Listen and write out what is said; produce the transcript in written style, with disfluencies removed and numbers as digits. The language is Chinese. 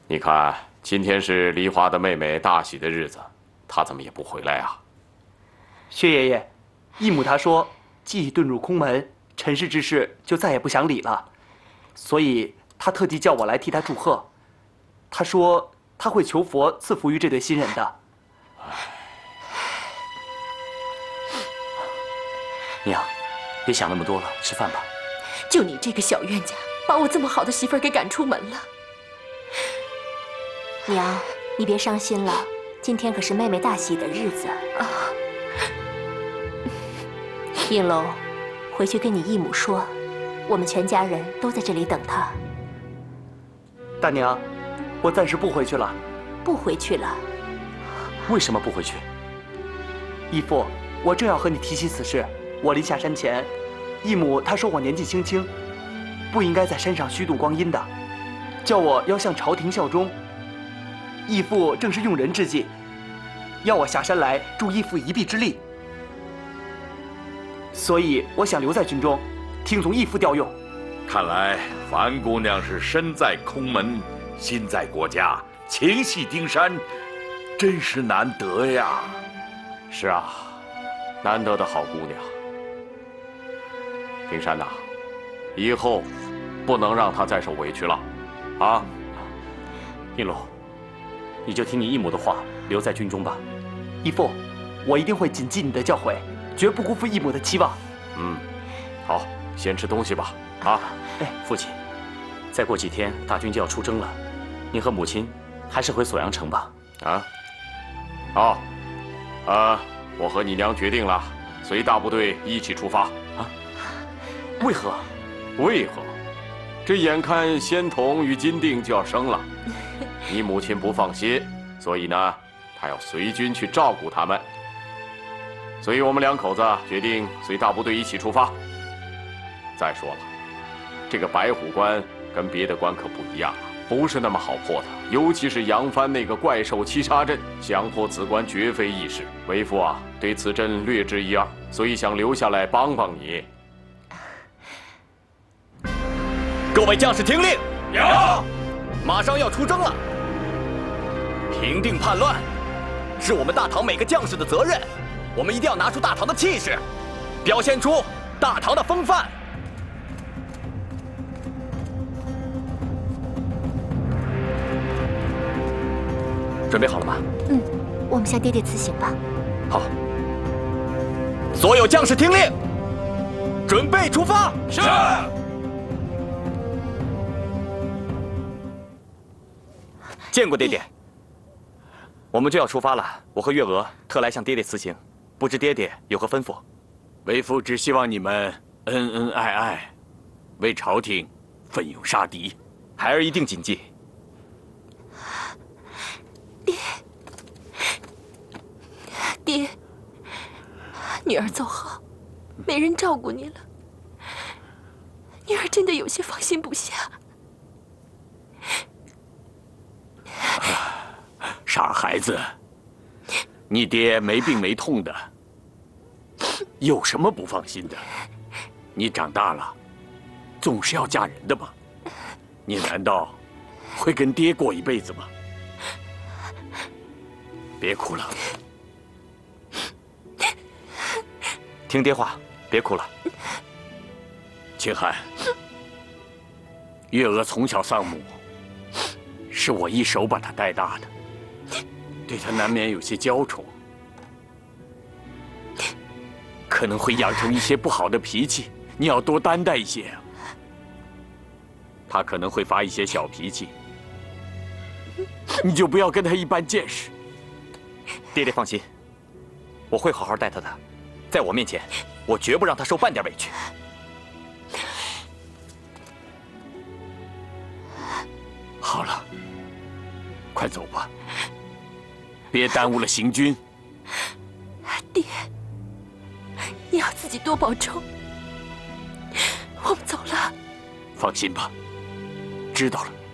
你看，今天是梨花的妹妹大喜的日子，她怎么也不回来啊？ 薛爷爷，义母她说，既已遁入空门，尘世之事就再也不想理了，所以她特地叫我来替她祝贺。她说她会求佛赐福于这对新人的。 娘，别想那么多了，吃饭吧。 就你这个小冤家，把我这么好的媳妇儿给赶出门了。 娘，你别伤心了，今天可是妹妹大喜的日子啊。应龙，回去跟你义母说，我们全家人都在这里等她。 大娘，我暂时不回去了。 不回去了？ 为什么不回去？ 义父，我正要和你提起此事。我临下山前，义母她说我年纪轻轻，不应该在山上虚度光阴的，叫我要向朝廷效忠。义父正是用人之际，要我下山来助义父一臂之力，所以我想留在军中，听从义父调用。 看来樊姑娘是身在空门，心在国家，情系丁山，真是难得呀。 是啊，难得的好姑娘。丁山呐，以后不能让她再受委屈了，啊！ 应龙，你就听你义母的话，留在军中吧。 义父，我一定会谨记你的教诲，绝不辜负义母的期望。 嗯，好，先吃东西吧。啊， 哎，父亲，再过几天大军就要出征了，您和母亲还是回锁阳城吧。 啊，好，我和你娘决定了，随大部队一起出发。啊， 为何？ 为何？这眼看仙童与金锭就要生了，你母亲不放心，所以呢，她要随军去照顾他们。所以我们两口子决定随大部队一起出发。再说了，这个白虎关跟别的关可不一样啊，不是那么好破的。尤其是扬帆那个怪兽七杀阵，想破此关绝非易事。为父啊，对此阵略知一二，所以想留下来帮帮你。 各位将士听令， 有， 马上要出征了。平定叛乱，是我们大唐每个将士的责任。我们一定要拿出大唐的气势，表现出大唐的风范。准备好了吗？ 嗯，我们向爹爹辞行吧。 好，所有将士听令，准备出发。 是。 见过爹爹。我们就要出发了，我和月娥特来向爹爹辞行，不知爹爹有何吩咐？ 为父只希望你们恩恩爱爱，为朝廷奋勇杀敌。 孩儿一定谨记。 爹，女儿走后，没人照顾你了，女儿真的有些放心不下。 傻孩子，你爹没病没痛的，有什么不放心的？你长大了，总是要嫁人的嘛。你难道会跟爹过一辈子吗？别哭了， 听爹话，别哭了。 秦汉，月娥从小丧母，是我一手把她带大的。对他难免有些娇宠，可能会养成一些不好的脾气，你要多担待一些啊。他可能会发一些小脾气，你就不要跟他一般见识。 爹爹放心，我会好好待他的，在我面前，我绝不让他受半点委屈。 好了，快走吧。别耽误了行军。 爹，你要自己多保重。我们走了。 放心吧，知道了。